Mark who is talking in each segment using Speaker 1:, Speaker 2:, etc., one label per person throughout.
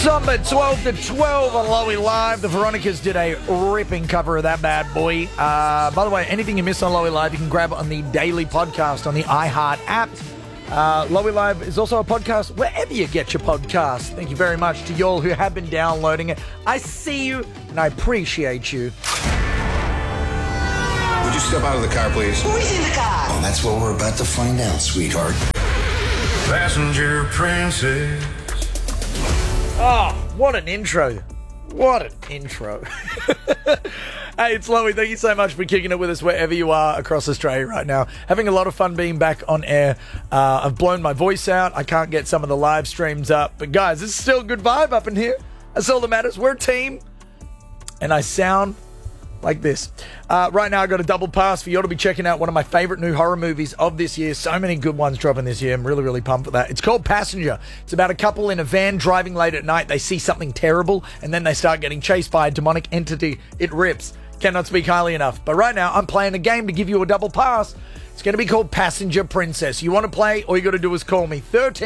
Speaker 1: Number 12 to 12 on Lowy Live. The Veronicas did a ripping cover of that bad boy. By the way, anything you miss on Lowy Live, you can grab it on the daily podcast on the iHeart app. Lowy Live is also a podcast wherever you get your podcast. Thank you very much to y'all who have been downloading it. I see you and I appreciate you.
Speaker 2: Would you step out of the car, please?
Speaker 3: Who is in the car?
Speaker 4: Oh, that's what we're about to find out, sweetheart.
Speaker 2: Passenger princess.
Speaker 1: Oh, what an intro. What an intro. Hey, it's Lowy. Thank you so much for kicking it with us wherever you are across Australia right now. Having a lot of fun being back on air. I've blown my voice out. I can't get some of the live streams up. But guys, this is still a good vibe up in here. That's all that matters. We're a team. And I sound like this. Right now, I got a double pass for you all to be checking out one of my favorite new horror movies of this year. So many good ones dropping this year. I'm really, really pumped for that. It's called Passenger. It's about a couple in a van driving late at night. They see something terrible, and then they start getting chased by a demonic entity. It rips. Cannot speak highly enough. But right now, I'm playing a game to give you a double pass. It's going to be called Passenger Princess. You want to play? All you got to do is call me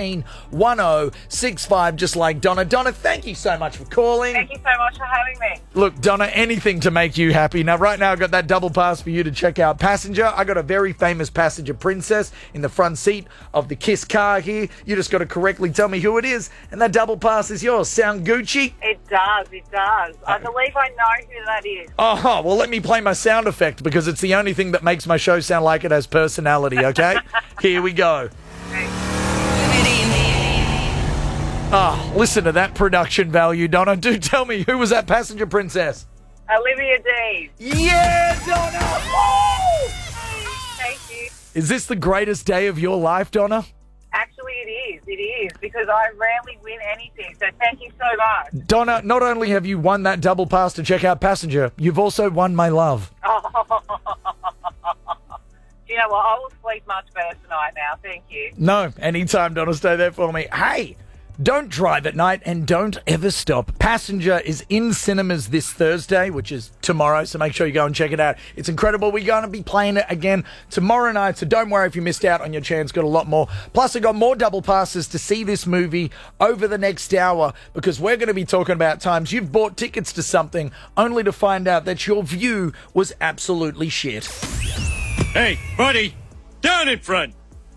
Speaker 1: 131065, just like Donna. Donna, thank you so much for calling.
Speaker 5: Thank you so much for having me.
Speaker 1: Look, Donna, anything to make you happy. Now, right now, I've got that double pass for you to check out Passenger. I got a very famous passenger princess in the front seat of the Kiss car here. You just got to correctly tell me who it is, and that double pass is yours. Sound Gucci?
Speaker 5: It does. I believe I know who that is.
Speaker 1: Oh, well, let me play my sound effect because it's the only thing that makes my show sound like it has personality, okay? Here we go. Oh, listen to that production value, Donna. Do tell me, who was that passenger princess?
Speaker 5: Olivia Dean.
Speaker 1: Yeah, Donna! Woo!
Speaker 5: Thank you.
Speaker 1: Is this the greatest day of your life, Donna?
Speaker 5: Actually, it is, because I rarely win anything, so thank you so much.
Speaker 1: Donna, not only have you won that double pass to check out Passenger, you've also won my love.
Speaker 5: You know what? I will sleep much better tonight now. Thank you.
Speaker 1: No, anytime, Donna. Stay there for me. Hey, don't drive at night and don't ever stop. Passenger is in cinemas this Thursday, which is tomorrow, so make sure you go and check it out. It's incredible. We're going to be playing it again tomorrow night, so don't worry if you missed out on your chance. Got a lot more. Plus, I got more double passes to see this movie over the next hour because we're going to be talking about times you've bought tickets to something only to find out that your view was absolutely shit.
Speaker 6: Hey, buddy, down in front.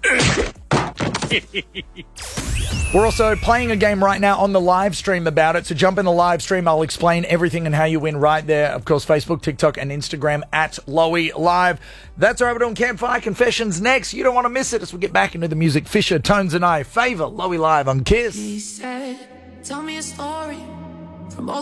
Speaker 1: We're also playing a game right now on the live stream about it. So jump in the live stream. I'll explain everything and how you win right there. Of course, Facebook, TikTok, and Instagram at Lowy Live. That's our Overdoing Campfire Confessions next. You don't want to miss it as we get back into the music. Fisher, Tones, and I favor Lowy Live on Kiss.
Speaker 7: He said, tell me a story from all